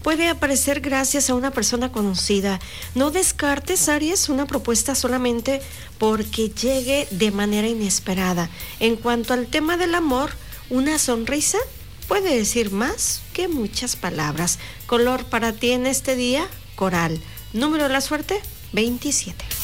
puede aparecer gracias a una persona conocida. No descartes, Aries, una propuesta solamente porque llegue de manera inesperada. En cuanto al tema del amor, una sonrisa puede decir más que muchas palabras. Color para ti en este día, coral. Número de la suerte, 27.